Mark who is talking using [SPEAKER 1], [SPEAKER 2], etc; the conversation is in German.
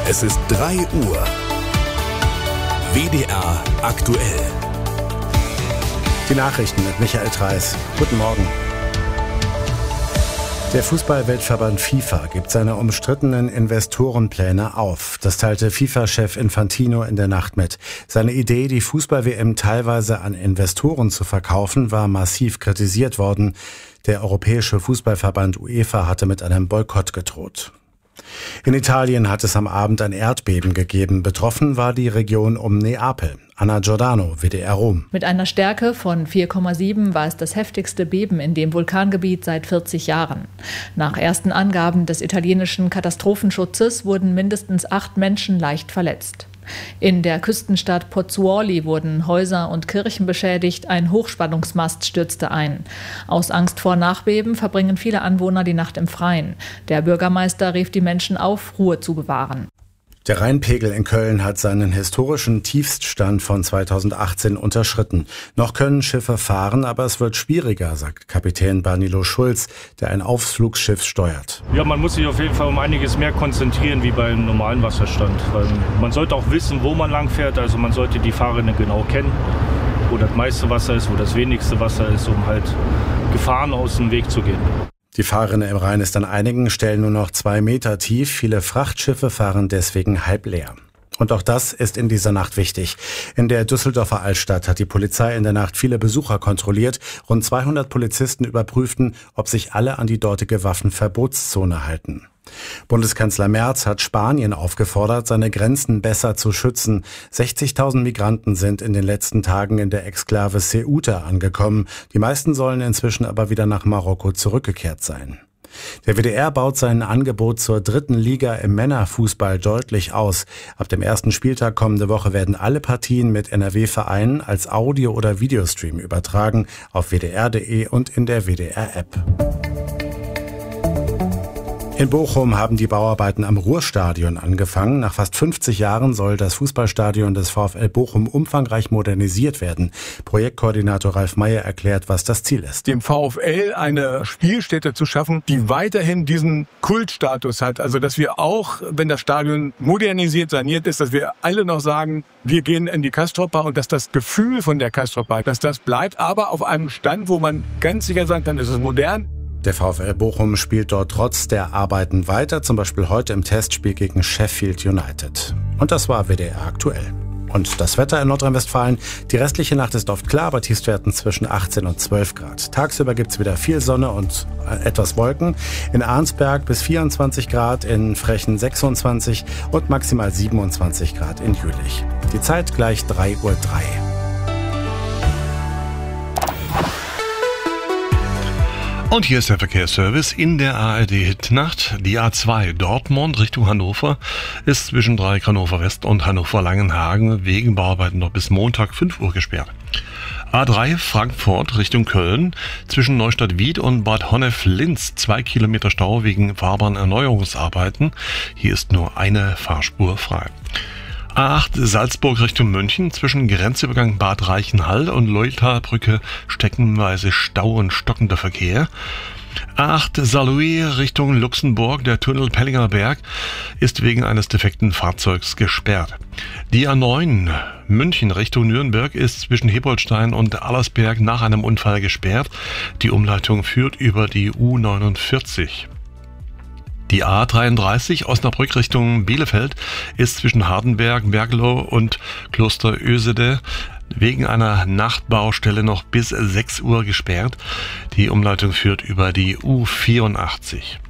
[SPEAKER 1] Es ist 3 Uhr. WDR aktuell.
[SPEAKER 2] Die Nachrichten mit Michael Treis. Guten Morgen. Der Fußball-Weltverband FIFA gibt seine umstrittenen Investorenpläne auf. Das teilte FIFA-Chef Infantino in der Nacht mit. Seine Idee, die Fußball-WM teilweise an Investoren zu verkaufen, war massiv kritisiert worden. Der Europäische Fußballverband UEFA hatte mit einem Boykott gedroht. In Italien hat es am Abend ein Erdbeben gegeben. Betroffen war die Region um Neapel. Anna Giordano, WDR Rom.
[SPEAKER 3] Mit einer Stärke von 4,7 war es das heftigste Beben in dem Vulkangebiet seit 40 Jahren. Nach ersten Angaben des italienischen Katastrophenschutzes wurden mindestens 8 Menschen leicht verletzt. In der Küstenstadt Pozzuoli wurden Häuser und Kirchen beschädigt, ein Hochspannungsmast stürzte ein. Aus Angst vor Nachbeben verbringen viele Anwohner die Nacht im Freien. Der Bürgermeister rief die Menschen auf, Ruhe zu bewahren.
[SPEAKER 2] Der Rheinpegel in Köln hat seinen historischen Tiefststand von 2018 unterschritten. Noch können Schiffe fahren, aber es wird schwieriger, sagt Kapitän Danilo Schulz, der ein Ausflugsschiff steuert.
[SPEAKER 4] Ja, man muss sich auf jeden Fall um einiges mehr konzentrieren wie beim normalen Wasserstand. Weil man sollte auch wissen, wo man lang fährt, also man sollte die Fahrrinne genau kennen, wo das meiste Wasser ist, wo das wenigste Wasser ist, um halt Gefahren aus dem Weg zu gehen.
[SPEAKER 2] Die Fahrrinne im Rhein ist an einigen Stellen nur noch 2 Meter tief. Viele Frachtschiffe fahren deswegen halb leer. Und auch das ist in dieser Nacht wichtig. In der Düsseldorfer Altstadt hat die Polizei in der Nacht viele Besucher kontrolliert. Rund 200 Polizisten überprüften, ob sich alle an die dortige Waffenverbotszone halten. Bundeskanzler Merz hat Spanien aufgefordert, seine Grenzen besser zu schützen. 60.000 Migranten sind in den letzten Tagen in der Exklave Ceuta angekommen. Die meisten sollen inzwischen aber wieder nach Marokko zurückgekehrt sein. Der WDR baut sein Angebot zur 3. Liga im Männerfußball deutlich aus. Ab dem ersten Spieltag kommende Woche werden alle Partien mit NRW-Vereinen als Audio- oder Videostream übertragen auf wdr.de und in der WDR-App. In Bochum haben die Bauarbeiten am Ruhrstadion angefangen. Nach fast 50 Jahren soll das Fußballstadion des VfL Bochum umfangreich modernisiert werden. Projektkoordinator Ralf Meyer erklärt, was das Ziel ist.
[SPEAKER 5] Dem VfL eine Spielstätte zu schaffen, die weiterhin diesen Kultstatus hat. Also dass wir auch, wenn das Stadion modernisiert, saniert ist, dass wir alle noch sagen, wir gehen in die Castroper und dass das Gefühl von der Castroper, dass das bleibt, aber auf einem Stand, wo man ganz sicher sagt, dann ist es modern.
[SPEAKER 2] Der VfL Bochum spielt dort trotz der Arbeiten weiter, zum Beispiel heute im Testspiel gegen Sheffield United. Und das war WDR aktuell. Und das Wetter in Nordrhein-Westfalen, die restliche Nacht ist oft klar, bei Tiefstwerten zwischen 18 und 12 Grad. Tagsüber gibt's wieder viel Sonne und etwas Wolken. In Arnsberg bis 24 Grad, in Frechen 26 und maximal 27 Grad in Jülich. Die Zeit gleich 3:03 Uhr.
[SPEAKER 6] Und hier ist der Verkehrsservice in der ARD-Hit-Nacht. Die A2 Dortmund Richtung Hannover ist zwischen Dreieck Hannover West und Hannover Langenhagen wegen Bauarbeiten noch bis Montag 5 Uhr gesperrt. A3 Frankfurt Richtung Köln zwischen Neustadt-Wied und Bad Honnef-Linz 2 Kilometer Stau wegen Fahrbahnerneuerungsarbeiten. Hier ist nur eine Fahrspur frei. A8 Salzburg Richtung München zwischen Grenzübergang Bad Reichenhall und Leutalbrücke streckenweise Stau und stockender Verkehr. A8 Saarlouis Richtung Luxemburg, der Tunnel Pellinger Berg ist wegen eines defekten Fahrzeugs gesperrt. Die A9 München Richtung Nürnberg ist zwischen Hebolstein und Allersberg nach einem Unfall gesperrt. Die Umleitung führt über die U49. Die A33 Osnabrück Richtung Bielefeld ist zwischen Hardenberg, Bergloh und Kloster Ösede wegen einer Nachtbaustelle noch bis 6 Uhr gesperrt. Die Umleitung führt über die U84.